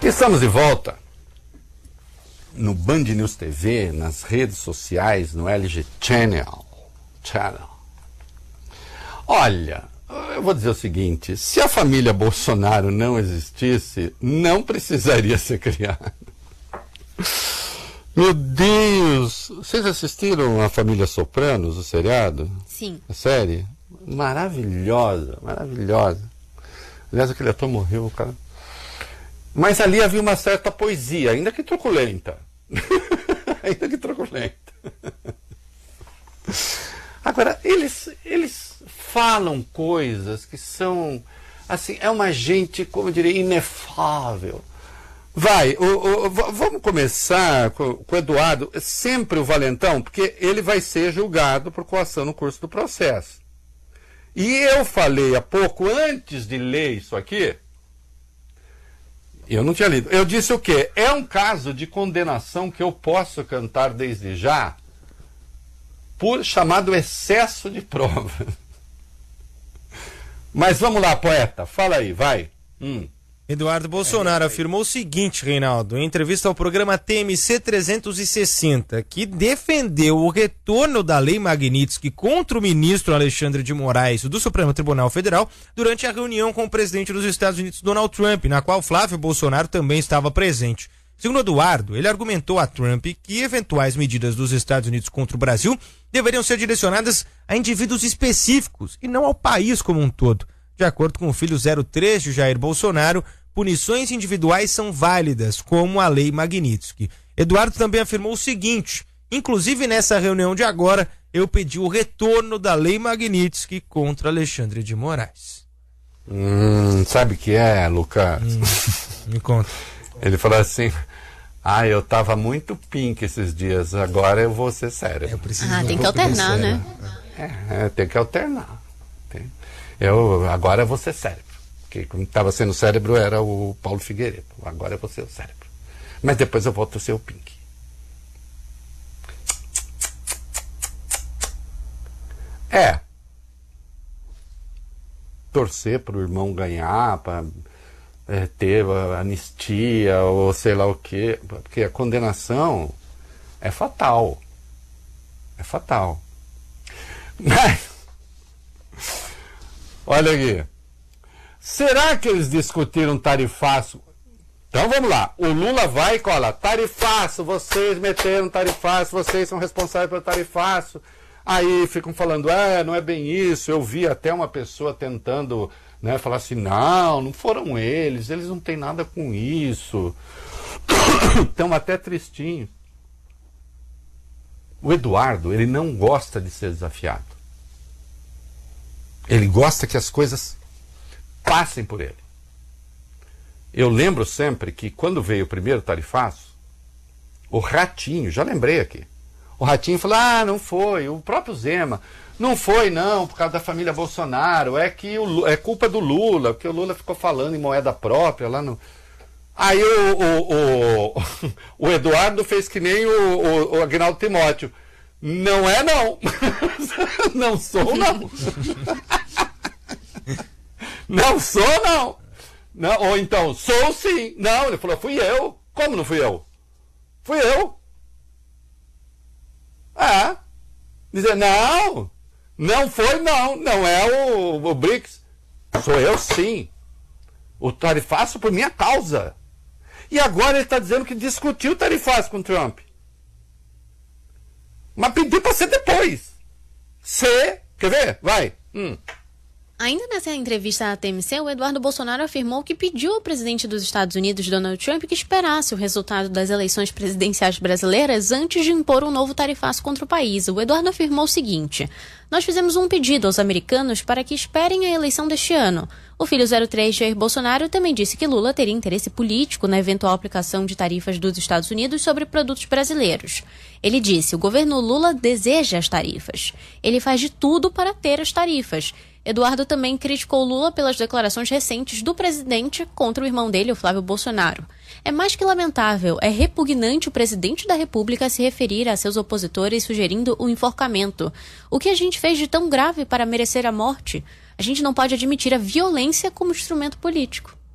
Estamos de volta no Band News TV, nas redes sociais, no LG Channel. Olha, eu vou dizer o seguinte, se a família Bolsonaro não existisse, não precisaria ser criada. Meu Deus! Vocês assistiram a Família Sopranos, o seriado? Sim. A série? Maravilhosa, maravilhosa. Aliás, aquele ator morreu, cara. Mas ali havia uma certa poesia, ainda que truculenta. Ainda que truculenta. Agora, eles falam coisas que são, assim, é uma gente, como eu diria, inefável. Vamos começar com o Eduardo, sempre o valentão, porque ele vai ser julgado por coação no curso do processo. E eu falei há pouco, antes de ler isso aqui, eu não tinha lido, eu disse o quê? É um caso de condenação que eu posso cantar desde já, por chamado excesso de prova. Mas vamos lá, poeta, fala aí, vai. Eduardo Bolsonaro afirmou o seguinte, Reinaldo, em entrevista ao programa TMC 360, que defendeu o retorno da Lei Magnitsky contra o ministro Alexandre de Moraes do Supremo Tribunal Federal durante a reunião com o presidente dos Estados Unidos, Donald Trump, na qual Flávio Bolsonaro também estava presente. Segundo Eduardo, ele argumentou a Trump que eventuais medidas dos Estados Unidos contra o Brasil deveriam ser direcionadas a indivíduos específicos e não ao país como um todo. De acordo com o filho 03 de Jair Bolsonaro, punições individuais são válidas, como a Lei Magnitsky. Eduardo também afirmou o seguinte, inclusive nessa reunião de agora, eu pedi o retorno da Lei Magnitsky contra Alexandre de Moraes. Sabe o que é, Lucas? Me conta. Ele falou assim, eu tava muito pink esses dias, agora eu vou ser sério. Tem que alternar, né? Tem que alternar. Agora eu vou ser cérebro. Porque quando estava sendo cérebro era o Paulo Figueiredo. Agora eu vou ser o cérebro. Mas depois eu volto a ser o Pink. Torcer para o irmão ganhar, para ter anistia ou sei lá o quê. Porque a condenação é fatal. É fatal. Mas olha aqui. Será que eles discutiram tarifaço? Então vamos lá. O Lula vai e cola. Tarifaço, vocês meteram tarifaço, vocês são responsáveis pelo tarifaço. Aí ficam falando, não é bem isso. Eu vi até uma pessoa tentando, falar assim, não foram eles não têm nada com isso. Estão até tristinhos. O Eduardo, ele não gosta de ser desafiado. Ele gosta que as coisas passem por ele. Eu lembro sempre que quando veio o primeiro tarifaço, o Ratinho, já lembrei aqui, o Ratinho falou, não foi, o próprio Zema, não foi não, por causa da família Bolsonaro, é que é culpa do Lula, porque o Lula ficou falando em moeda própria lá no... Aí o Eduardo fez que nem o Agnaldo Timóteo, não é não, não sou não. Não sou, não. Ou então, sou sim. Não, ele falou, fui eu. Como não fui eu? Fui eu. Dizer, não foi não. Não é o BRICS. Sou eu sim. O tarifaço por minha causa. E agora ele está dizendo que discutiu o tarifaço com o Trump. Mas pediu para ser depois. Quer ver? Vai. Ainda nessa entrevista à TMC, o Eduardo Bolsonaro afirmou que pediu ao presidente dos Estados Unidos, Donald Trump, que esperasse o resultado das eleições presidenciais brasileiras antes de impor um novo tarifaço contra o país. O Eduardo afirmou o seguinte: nós fizemos um pedido aos americanos para que esperem a eleição deste ano. O filho 03 Jair Bolsonaro também disse que Lula teria interesse político na eventual aplicação de tarifas dos Estados Unidos sobre produtos brasileiros. Ele disse, o governo Lula deseja as tarifas. Ele faz de tudo para ter as tarifas. Eduardo também criticou Lula pelas declarações recentes do presidente contra o irmão dele, o Flávio Bolsonaro. É mais que lamentável, é repugnante o presidente da República se referir a seus opositores sugerindo o enforcamento. O que a gente fez de tão grave para merecer a morte? A gente não pode admitir a violência como instrumento político.